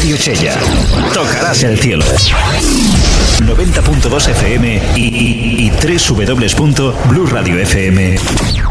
Radio Chella. Tocarás el cielo. 90.2 FM y www.blueradiofm.com.